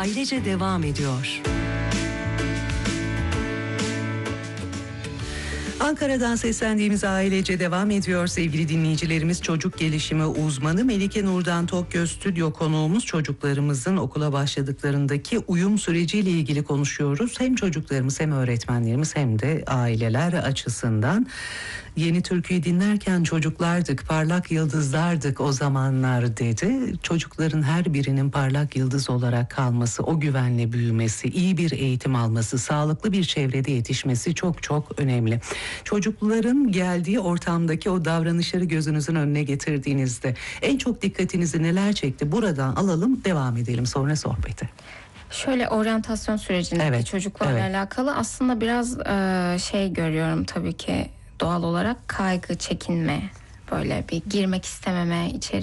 ailece devam ediyor. Ankara'dan seslendiğimiz ailece devam ediyor sevgili dinleyicilerimiz. Çocuk gelişimi uzmanı Melike Nurdan Tokgöz stüdyo konuğumuz. Çocuklarımızın okula başladıklarındaki uyum süreciyle ilgili konuşuyoruz. Hem çocuklarımız hem öğretmenlerimiz hem de aileler açısından. Yeni türküyü dinlerken çocuklardık, parlak yıldızlardık o zamanlar dedi. Çocukların her birinin parlak yıldız olarak kalması, o güvenle büyümesi, iyi bir eğitim alması, sağlıklı bir çevrede yetişmesi çok çok önemli. Çocukların geldiği ortamdaki o davranışları gözünüzün önüne getirdiğinizde en çok dikkatinizi neler çekti? Buradan alalım, devam edelim sonra sohbete. Şöyle oryantasyon sürecindeki çocuklarla alakalı aslında biraz görüyorum tabii ki, doğal olarak kaygı, çekinme, böyle bir girmek istememe içeri.